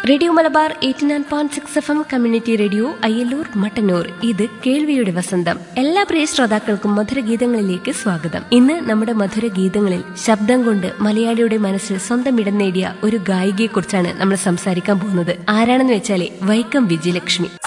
Radio Malabar 89.6 FM community radio Ayyallur Mattannur. ഇത് കേൾവിയുടെ വസന്തം. എല്ലാ പ്രിയ ശ്രോതാക്കൾക്കും മധുരഗീതങ്ങളിലേക്ക് സ്വാഗതം. ഇന്ന് നമ്മുടെ മധുരഗീതങ്ങളിൽ ശബ്ദം കൊണ്ട് മലയാളിയുടെ മനസ്സിൽ സ്വന്തം ഇടം നേടിയ ഒരു ഗായികയെക്കുറിച്ചാണ് നമ്മൾ സംസാരിക്കാൻ പോകുന്നത്. ആരാണെന്ന് വെച്ചാല് വൈക്കം വിജയലക്ഷ്മി.